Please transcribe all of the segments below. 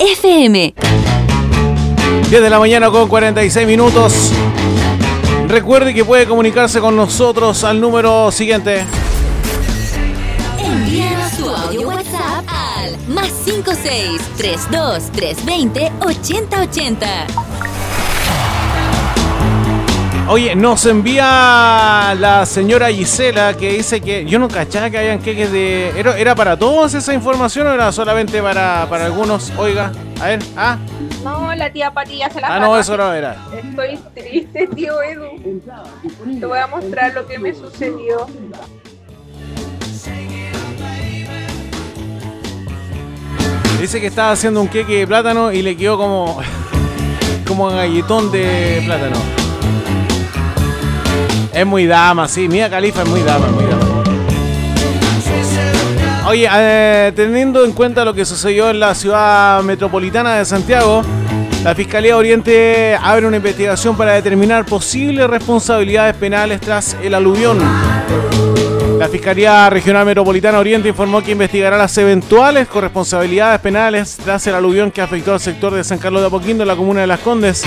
FM. 10 de la mañana con 46 minutos. Recuerde que puede comunicarse con nosotros al número siguiente. Envíanos tu audio WhatsApp al +56 32 320 8080. Oye, nos envía la señora Gisela que dice que yo no cachaba que habían queques de... ¿Era para todos esa información o era solamente para algunos? Oiga, a ver, No, la tía Pati ya se la no, eso no era. Estoy triste, tío Edu. Te voy a mostrar lo que me sucedió. Dice que estaba haciendo un queque de plátano y le quedó como galletón de plátano. Es muy dama, sí. Mia Khalifa es muy dama, Oye, teniendo en cuenta lo que sucedió en la ciudad metropolitana de Santiago, la Fiscalía Oriente abre una investigación para determinar posibles responsabilidades penales tras el aluvión. La Fiscalía Regional Metropolitana Oriente informó que investigará las eventuales corresponsabilidades penales tras el aluvión que afectó al sector de San Carlos de Apoquindo, en la comuna de Las Condes.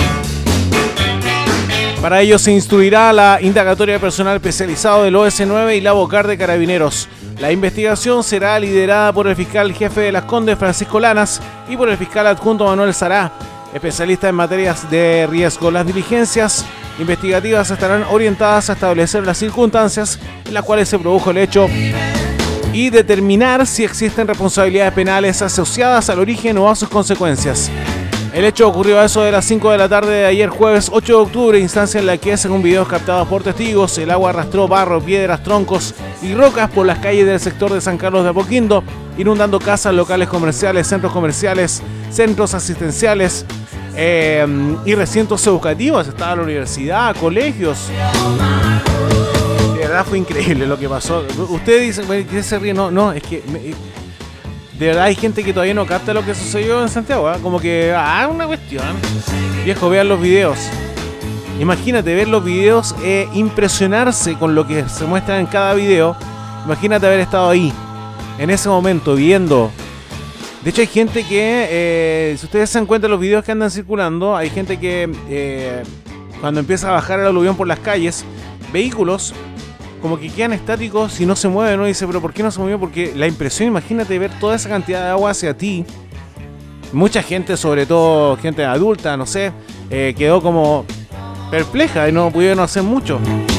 Para ello se instruirá la indagatoria de personal especializado del OS9 y la Bocar de Carabineros. La investigación será liderada por el fiscal jefe de Las Condes, Francisco Lanas, y por el fiscal adjunto Manuel Sará, especialista en materias de riesgo. Las diligencias investigativas estarán orientadas a establecer las circunstancias en las cuales se produjo el hecho y determinar si existen responsabilidades penales asociadas al origen o a sus consecuencias. El hecho ocurrió a eso de las 5 de la tarde de ayer jueves 8 de octubre, instancia en la que, según videos captados por testigos, el agua arrastró barro, piedras, troncos y rocas por las calles del sector de San Carlos de Apoquindo, inundando casas, locales comerciales, centros asistenciales y recintos educativos. Estaba la universidad, colegios. De verdad fue increíble lo que pasó. Ustedes dicen, ¿qué se ríe? No, es que... De verdad hay gente que todavía no capta lo que sucedió en Santiago, Como que, una cuestión. Viejo, vean los videos. Imagínate ver los videos e impresionarse con lo que se muestra en cada video. Imagínate haber estado ahí, en ese momento, viendo. De hecho hay gente que, si ustedes se dan cuenta de los videos que andan circulando, hay gente que cuando empieza a bajar el aluvión por las calles, vehículos como que quedan estáticos y no se mueven, ¿no? Y dice, pero ¿por qué no se movió? Porque la impresión, imagínate ver toda esa cantidad de agua hacia ti. Mucha gente, sobre todo gente adulta, no sé, quedó como perpleja y no pudieron hacer mucho.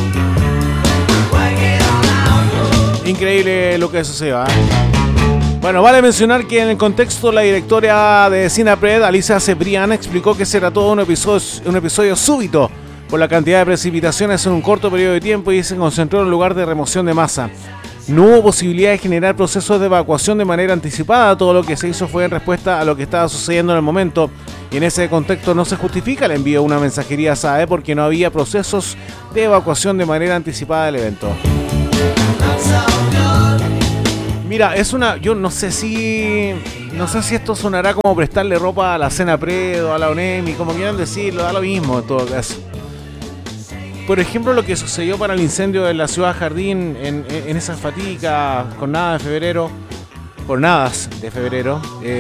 Increíble lo que sucedió, Bueno, vale mencionar que en el contexto la directora de SINAPRED, Alicia Cebrián, explicó que se trató de un episodio súbito por la cantidad de precipitaciones en un corto periodo de tiempo y se concentró en un lugar de remoción de masa. No hubo posibilidad de generar procesos de evacuación de manera anticipada. Todo lo que se hizo fue en respuesta a lo que estaba sucediendo en el momento. Y en ese contexto no se justifica el envío de una mensajería SAE porque no había procesos de evacuación de manera anticipada del evento. Mira, yo no sé si esto sonará como prestarle ropa a la SENAPRED o a la ONEMI, como quieran decirlo, da lo mismo en todo caso. Por ejemplo, lo que sucedió para el incendio de la ciudad Jardín en esa fatídica jornada de febrero, jornadas de febrero.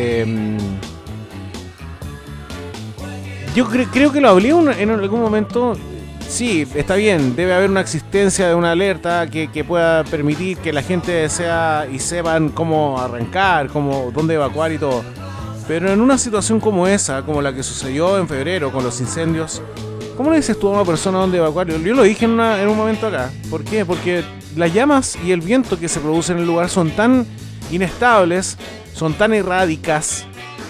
Yo creo que lo hablé en algún momento. Sí, está bien, debe haber una existencia de una alerta que pueda permitir que la gente sepan cómo arrancar, dónde evacuar y todo. Pero en una situación como esa, como la que sucedió en febrero con los incendios, ¿cómo le dices tú a una persona dónde evacuar? Yo lo dije en un momento acá. ¿Por qué? Porque las llamas y el viento que se produce en el lugar son tan inestables, son tan erráticas,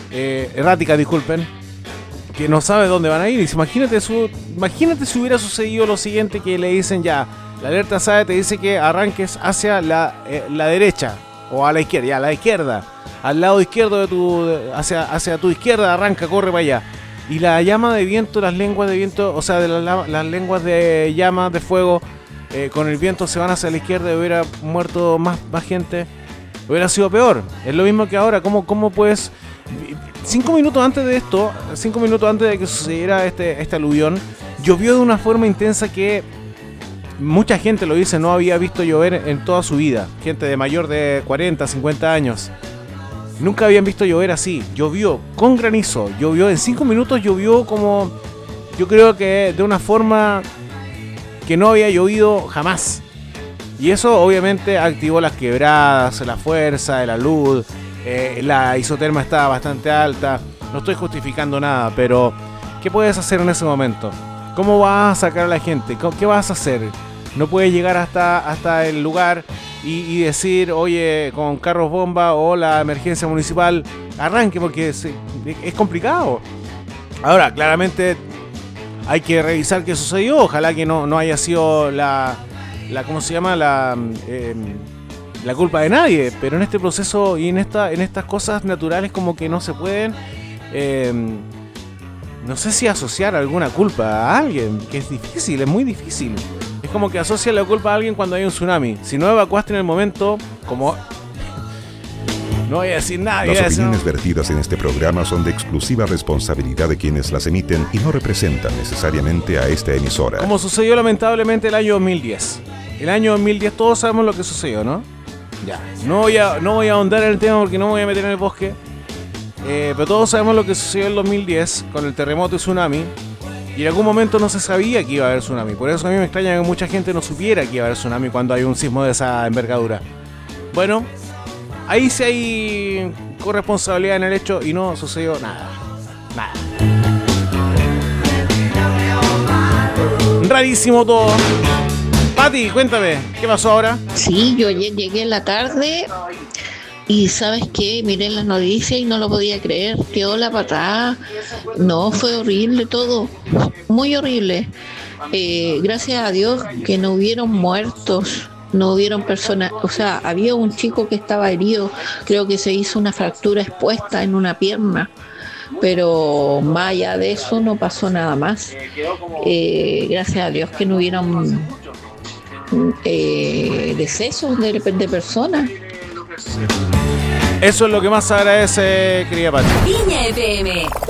que no sabe dónde van a ir. Y imagínate si hubiera sucedido lo siguiente, que le dicen ya, la alerta SAE te dice que arranques hacia la derecha o a la izquierda, ya, a la izquierda, al lado izquierdo hacia tu izquierda, arranca, corre para allá. Y la llama de viento, las lenguas de viento, o sea, las lenguas de llamas de fuego, con el viento se van hacia la izquierda y hubiera muerto más gente, hubiera sido peor. Es lo mismo que ahora. ¿Cómo puedes? 5 minutos antes de esto, 5 minutos antes de que sucediera este aluvión, llovió de una forma intensa que mucha gente, lo dice, no había visto llover en toda su vida. Gente de mayor de 40, 50 años. nunca habían visto llover así. Llovió con granizo, llovió en 5 minutos, llovió como, yo creo que de una forma que no había llovido jamás. Y eso obviamente activó las quebradas, la fuerza de la luz, la isoterma estaba bastante alta. No estoy justificando nada, pero ¿qué puedes hacer en ese momento? ¿Cómo vas a sacar a la gente? ¿Qué vas a hacer? No puedes llegar hasta el lugar y decir, oye, con carros bomba o la emergencia municipal, arranque, porque es complicado. Ahora, claramente hay que revisar qué sucedió. Ojalá que no haya sido la ¿cómo se llama? La culpa de nadie. Pero en este proceso y en estas cosas naturales como que no se pueden, no sé si asociar alguna culpa a alguien, que es difícil, es muy difícil. Es como que asocias la culpa a alguien cuando hay un tsunami. Si no evacuaste en el momento, como... No voy a decir nada. Las opiniones vertidas en este programa son de exclusiva responsabilidad de quienes las emiten y no representan necesariamente a esta emisora. Como sucedió lamentablemente el año 2010. El año 2010 todos sabemos lo que sucedió, ¿no? Ya. No voy a ahondar en el tema porque no me voy a meter en el bosque. Pero todos sabemos lo que sucedió en el 2010 con el terremoto y tsunami. Y en algún momento no se sabía que iba a haber tsunami. Por eso a mí me extraña que mucha gente no supiera que iba a haber tsunami cuando hay un sismo de esa envergadura. Bueno, ahí sí hay corresponsabilidad en el hecho y no sucedió nada. Nada. Rarísimo todo. Pati, cuéntame, ¿qué pasó ahora? Sí, yo ayer llegué en la tarde y ¿sabes qué? Miré las noticias y no lo podía creer. Quedó la patada. No, fue horrible todo. Muy horrible. Gracias a Dios que no hubieron muertos. No hubieron personas, o sea, había un chico que estaba herido, creo que se hizo una fractura expuesta en una pierna, pero más allá de eso no pasó nada más. Gracias a Dios que no hubieron decesos de personas. Eso es lo que más agradece, querida Pati. Viña FM.